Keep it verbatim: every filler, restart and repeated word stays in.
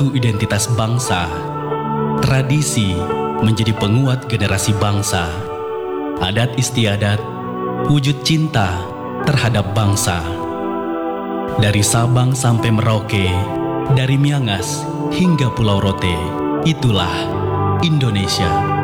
satu identitas bangsa. Tradisi menjadi penguat generasi bangsa. Adat istiadat, wujud cinta terhadap bangsa. Dari Sabang sampai Merauke, dari Miangas hingga Pulau Rote, itulah Indonesia.